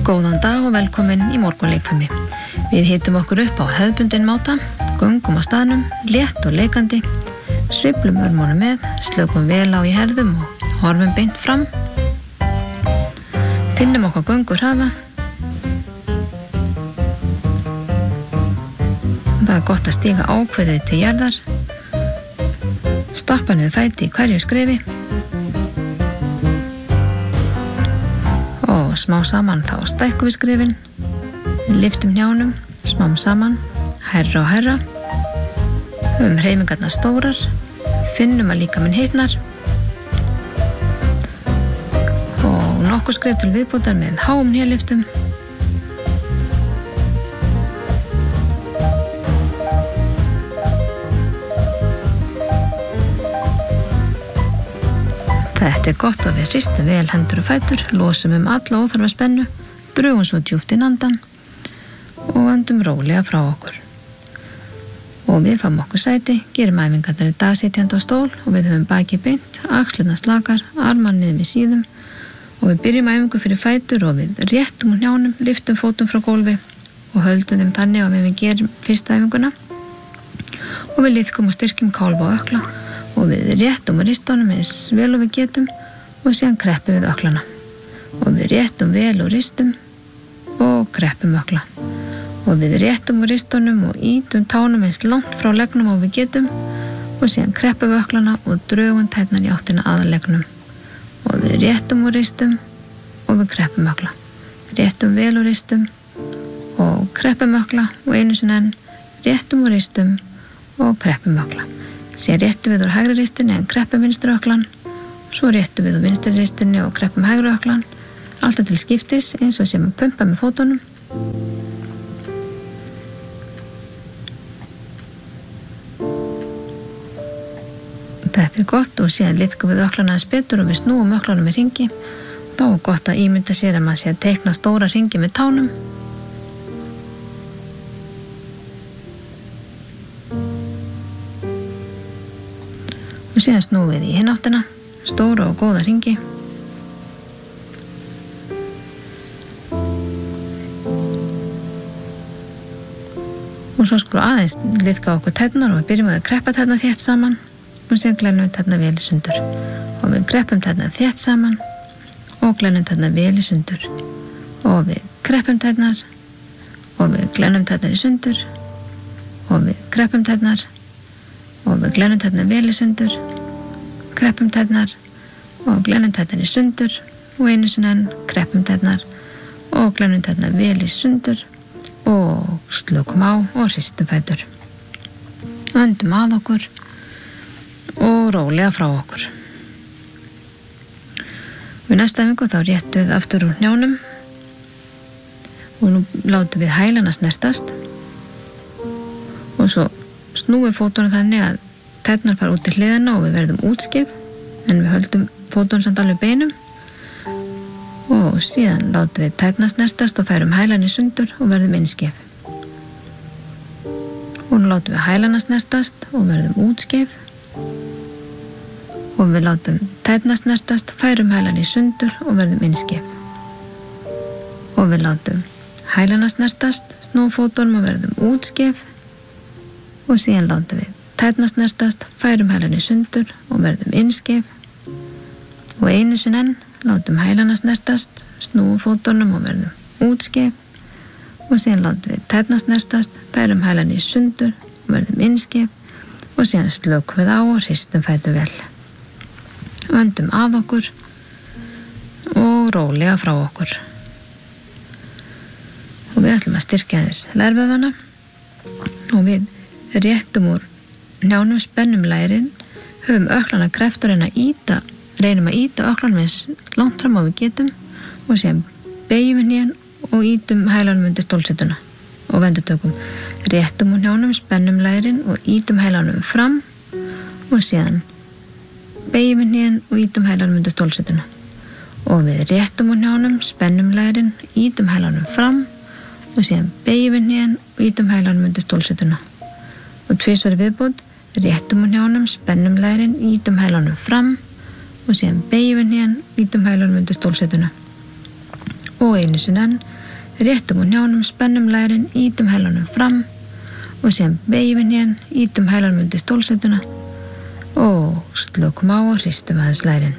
Góðan dag og velkomin í morgunleikfimi. Við hitum okkur upp á hefðbundin máta, göngum á staðnum, létt og leikandi, sveiflum örmónum með, slökum vel á í herðum og horfum beint fram. Finnum okkar göngur hraða. Það er gott að stíga ákveðið til jarðar. Stappa niður fæti í hverju skrefi. Og smá saman þá stækkum við skrefin. Lyftum hnjánum, smám saman, hærra og hærra. Höfum hreyfingarnar stórar. Finnum að líkaminn hitnar. Og nokkur skref til viðbótar með háum hnélyftum. Þetta er gott að við hristum vel hendur og fætur, losum alla óþarfa spennu, drögum svo djúpt inn andan og öndum rólega frá okkur. Og við fáum okkur sæti, gerum æfingarnar í dag sitjandi á stól og við höfum bakið beint, axlirnar slakar, armar niður með síðum og við byrjum æfingu fyrir fætur og við réttum úr hnjánum, lyftum fótum frá gólfi og höldum þeim þannig að við gerum fyrstu æfinguna og við liðkum og styrkjum kálfa og ökla og við réttum og ristunum eins vel og við getum og síðan kreppum við öklana og við réttum vel og ristum og kreppum ökla og við réttum og ristunum og ítum tánum eins langt frá leggnum og við getum og síðan kreppum við öklana og drögum tærnar í áttina að leggnum og við réttum og ristum og við kreppum ökla, réttum vel og ristum og kreppum ökla og einu sinni enn réttum og ristum og kreppum ökla. Síðan réttum við úr hægri ristinni en kreppum vinstri öklan, svo réttum við úr vinstri ristinni og kreppum hægri öklan, alltaf til skiptis eins og sem að pumpa með fótunum. Þetta er gott og síðan liðkum við öklana aðeins betur og við snúum öklanum í hringi. Þá er gott að ímynda sér að maður sé að teikna stóra hringi með tánum. Og síðan snúum við í hinn áttina, stóra og góða hringi. Og svo skulum aðeins liðka okkur tærnar og við byrjum að kreppa tærnar þétt saman og síðan glennum við tærnar vel í sundur. Og við kreppum tærnar þétt saman og glennum tærnar vel í sundur. Og við kreppum tærnar og við glennum tærnar í sundur og við kreppum tærnar og við glennum tærnar vel í sundur, kreppum tærnar og glennum tærnar í sundur og einu sinni enn kreppum tærnar og glennum tærnar vel í sundur og slökum á og hristum fætur. Öndum að okkur og rólega frá okkur. Við næstu æfingu þá réttum við aftur úr hnjánum og nú látum við hælana snertast og svo snúum fótunum þannig að tærnar fara út til hliðina og við verðum útskef en við höldum fótunum samt alveg beinum og síðan látum við tærnar snertast og færum hælan í sundur og verðum innskef og nú látum við hælana snertast og verðum útskef og við látum tærnar snertast, færum hælan í sundur og verðum innskef og við látum hælana snertast, snúum fótunum og verðum útskef og síðan látum við tærnar snertast, færum hælan í sundur og verðum innskef og einu sinni enn látum hælana snertast, snúum fótunum og verðum útskef og síðan látum við tærnar snertast, færum hælan í sundur og verðum innskef og síðan slökum við á og hristum fætur vel. Öndum að okkur og rólega frá okkur. Og við ætlum að styrkja aðeins lærvöðvana og við réttum úr hnjánum, spennum lærin, höfum öklana kreft og reynum að íta öklanum eins langt fram á við getum og síðan beygjum við hnén og ítum hælanum undir stólsetuna og vendutökum. Réttum úr hnjánum, spennum lærin og ítum hælanum fram og síðan beygjum við hnén og ítum hælanum undir stólsetuna. Og við réttum úr hnjánum, spennum lærin, ítum hælanum fram og síðan beygjum við hnén og ítum hælanum undir stólsetuna. Og tvisvar í viðbót, réttum úr hnjánum, spennum lærin, ítum hælanum fram og síðan beygjum við hnén, ítum hælanum undir stólsetuna. Og einu sinni enn, réttum úr hnjánum, spennum lærin, ítum hælunum fram og síðan beygjum við hnén, ítum hælunum undir stólsetuna og slökum á og hristum aðeins lærin.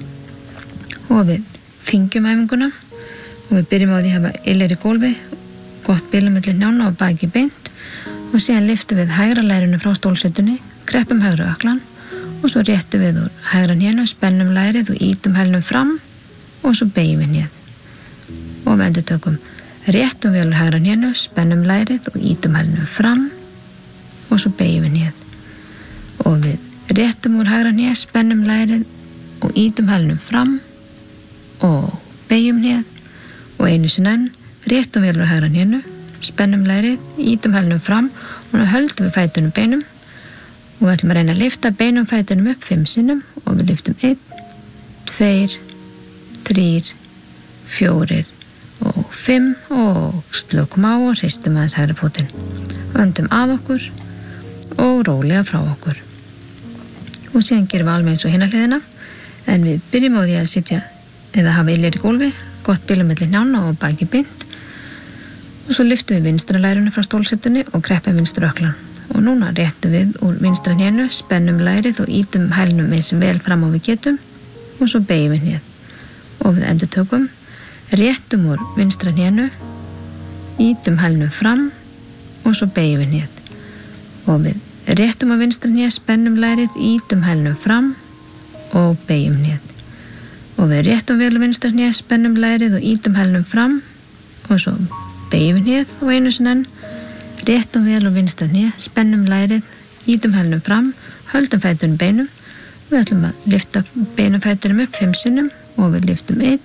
Og við fyngjum æfinguna og við byrjum á því að hafa illir í gólfi, gott bil á milli hnjána og baki beint og síðan lyftum við hægra lærinu frá stólsetunni, kreppum hægra ökklan og svo réttum við úr hægra hnénu, spennum lærið og ítum hælnum fram og svo beygjum við hnéð. Og við endurtökum. Réttum við úr hægra hnénu, spennum lærið og ítum hælnum fram og svo beygjum við hnéð. Og við réttum úr hægra hné, spennum lærið og ítum hælnum fram og beygjum hnéð. Og einu sinni enn, réttum við úr hægra hnénu, spennum lærið, ítum hælnum fram og nú höldum við fætunum beinum og við ætlum að reyna að lyfta beinum fætunum upp 5 sinnum og við lyftum 1, 2, 3, 4 og 5 og slökum á og hristum aðeins hægri fótinn. Öndum að okkur og rólega frá okkur. Og síðan gerum við alveg eins og hina hliðina en við byrjum á því að sitja eða hafa illir í gólfi, gott bil á milli hnjána og baki beint og svo lyftum við vinstra lærinu frá stólsetunni og kreppum vinstra ökklan. Og núna réttum við úr vinstra hnénu, spennum lærið og ítum hælnum eins vel fram á við getum og svo beygjum við hnéð. Og við endurtökum, réttum úr vinstra hnénu, ítum hælnum fram og svo beygjum við hnéð. Og við réttum úr vinstra hné, spennum lærið, ítum hælnum fram og beygjum hnéð. Og við réttum vel úr vinstra hné, spennum lærið og ítum hælnum fram og svo beygjum við hnéð og einu sinni enn. Réttum vel úr vinstra hné, spennum lærið, ítum hælnum fram, höldum fætunum beinum. Við ætlum að lyfta beinum fætunum upp 5 sinnum og við lyftum 1,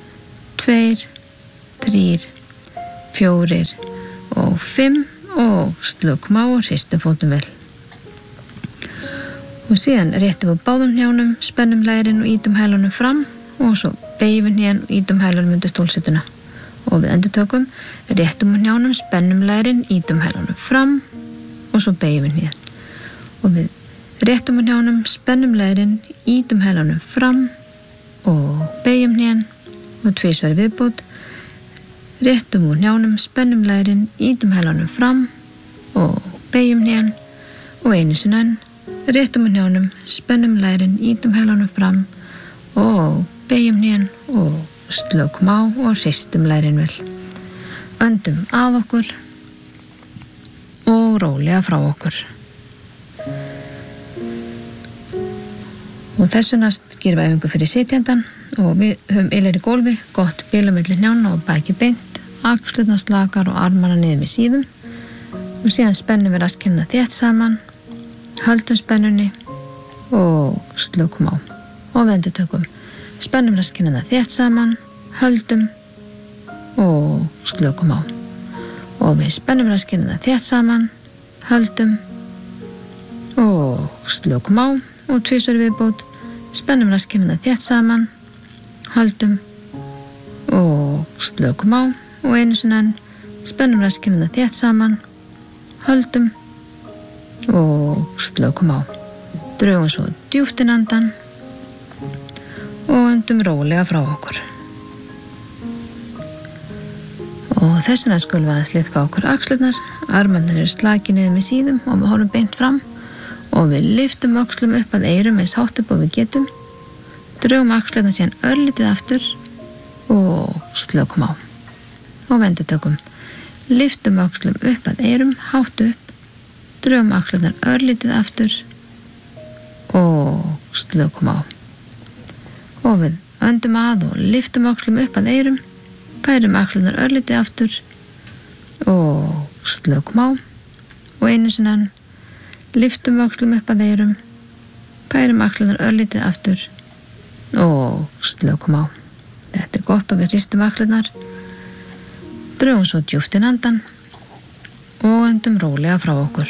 2, 3, 4 og 5 og slökum á og hristum fótum vel. Og síðan réttum við báðum hnjánum, spennum lærin og ítum hælunum fram og svo beygjum við hnén og ítum hælunum undir stólsetuna. Og við endurtökum, réttum úr hnjánum, spennum lærin, ítum hælunum fram og svo beygjum við hnéð. Og við réttum úr hnjánum, spennum lærin, ítum hælunum fram og beygjum hnén og 2 svar viðbót. Réttum úr hnjánum, spennum lærin, ítum hælunum fram og beygjum hnén og einu sinni enn. Réttum úr hnjánum, spennum lærin, ítum hælunum fram og beygjum hnén og slökum á og hristum lærin vel. Öndum að okkur og rólega frá okkur. Og þessu næst gerum við æfingu fyrir sitjandan og við höfum illir í gólfi, gott bil á milli hnjánna og baki beint, axlirnar slakar og armana niður með síðum og síðan spennum við rasskinna þétt saman, höldum spennunni og slökum á. Og við endurtökum. Spennum rasskinna þétt saman, höldum og slökum á. Og við spennum rasskinna þétt saman, höldum og slökum á og 2 svar viðbót. Spennum rasskinna þétt saman, höldum og slökum á og einu sinni enn. Spennum rasskinna þétt saman, höldum og slökum á. Drögum svo djúpt inn andann og öndum rólega frá okkur. Og þess vegna skulum við aðeins liðka okkur axlirnar, armarnir eru slakið niður með síðum og við horfum beint fram og við lyftum öxlum upp að eyrum eins hátt upp og við getum, drögum axlirnar síðan örlítið aftur og slökum á. Og við endurtökum. Lyftum öxlum upp að eyrum, hátt upp, drögum axlirnar örlítið aftur og slökum á. Og við öndum að og lyftum öxlum upp að eyrum, færum axlirnar örlítið aftur og slökum á og einu sinni enn. Lyftum öxlum upp að eyrum, færum axlirnar örlítið aftur og slökum á. Þetta er gott og við hristum axlirnar, drögum svo djúpt inn andann og öndum rólega frá okkur.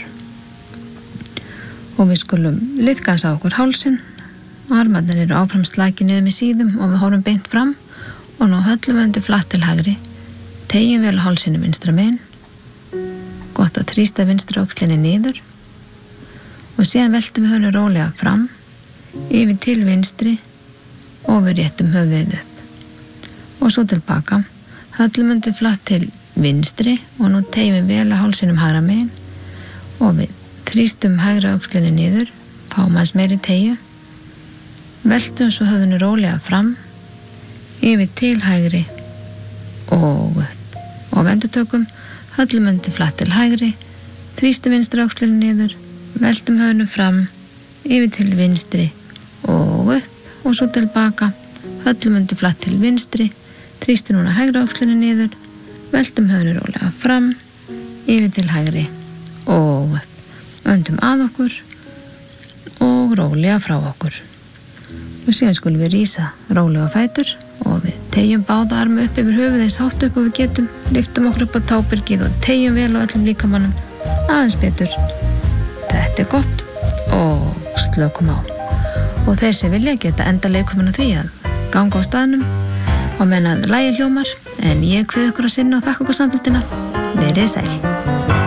Og við skulum liðka þess á okkur hálsinn. Armarnir eru áfram slakið niður með síðum og við horfum beint fram og nú höllum við undir flatt til hægri. Teygjum vel hálsinu vinstra megin. Gott að þrýsta vinstra öxlinni niður og síðan veltum við höfðinu rólega fram, yfir til vinstri og við réttum höfuðið upp. Og svo tilbaka, höllum undir flatt til vinstri og nú teygjum við vel að hálsinum hægra megin og við þrýstum hægra öxlinni niður, fáum aðeins meiri teygju, veltum svo höfðinu rólega fram, yfir til hægri og upp og endurtökum, höllum undir flatt til hægri, þrýstum vinstri öxlinni niður, veltum höfðinu fram, yfir til vinstri og upp og svo tilbaka, höllum undir flatt til vinstri, þrýstum núna hægra öxlinni niður, veltum höfðinu rólega fram, yfir til hægri og upp. Öndum að okkur og rólega frá okkur. Og síðan skulum við rísa rólega á fætur og við teygjum báða arma upp yfir höfuð eins hátt upp og við getum, lyftum okkur upp á tábyrgið og teygjum vel á öllum líkamannum aðeins betur. Þetta gott og slökum á. Og þeir sem vilja geta enda leikumann á því að ganga á staðnum og meðan lagið hljómar, en ég kveð ykkur að sinna og þakka ykkur samfélgina. Verið sæl.